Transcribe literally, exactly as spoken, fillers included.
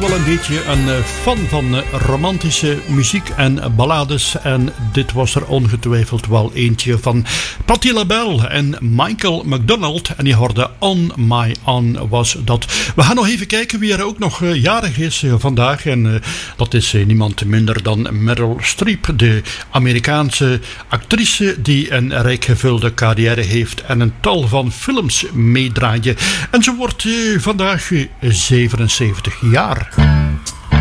wel een beetje een fan van romantische muziek en ballades. En dit was er ongetwijfeld wel eentje van Patti LaBelle en Michael McDonald. En die hoorde On My On was dat. We gaan nog even kijken wie er ook nog jarig is vandaag. En dat is niemand minder dan Meryl Streep, de Amerikaanse actrice die een rijk gevulde carrière heeft en een tal van films meedraaien. En ze wordt vandaag zevenenzeventig jaar.